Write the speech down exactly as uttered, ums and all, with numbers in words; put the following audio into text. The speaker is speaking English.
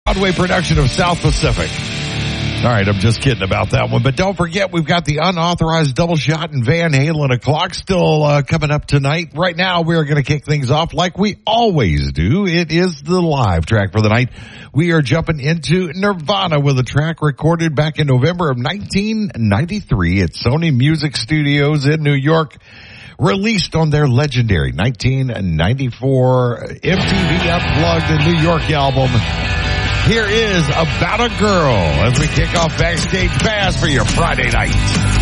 Broadway production of South Pacific. All right, I'm just kidding about that one. But don't forget, we've got the unauthorized double shot and Van Halen o'clock still uh, coming up tonight. Right now, we're going to kick things off like we always do. It is the live track for the night. We are jumping into Nirvana with a track recorded back in November of nineteen ninety-three at Sony Music Studios in New York. Released on their legendary nineteen ninety-four M T V Unplugged in New York album. Here is About a Girl as we kick off Backstage Pass for your Friday night.